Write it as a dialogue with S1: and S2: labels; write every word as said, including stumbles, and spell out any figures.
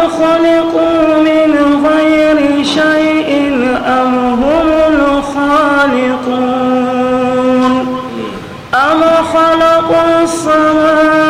S1: خلقوا من غير شيء أم هم الخالقون أم خلقوا السماوات